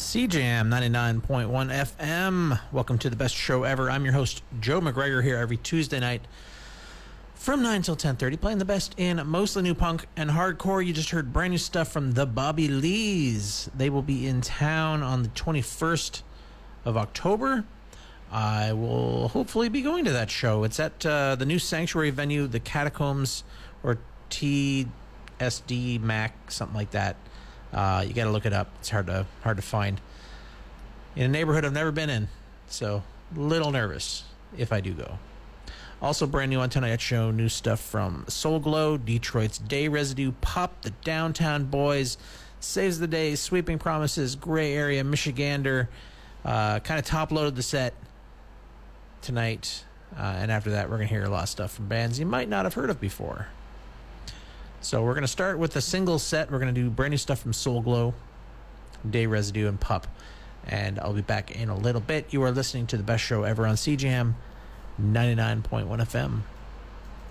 CJAM 99.1 FM. Welcome to the best show ever. I'm your host, Joe McGregor, here every Tuesday night from 9 till 10:30, playing the best in mostly new punk and hardcore. You just heard brand new stuff from the Bobby Lees. They will be in town on the 21st of October. I will hopefully be going to that show. It's at the new Sanctuary venue, the Catacombs, or TSD Mac, something like that. You got to look it up. It's hard to find in a neighborhood I've never been in, so a little nervous if I do go. Also brand new on tonight's show, new stuff from Soul Glow, Detroit's Day Residue, Pop, the Downtown Boys, Saves the Day, Sweeping Promises, Gray Area, Michigander. Kind of top-loaded the set tonight, and after that we're going to hear a lot of stuff from bands you might not have heard of before. So we're going to start with a single set. We're going to do brand new stuff from Soul Glow, Day Residue, and Pup. And I'll be back in a little bit. You are listening to the best show ever on CJAM 99.1 FM.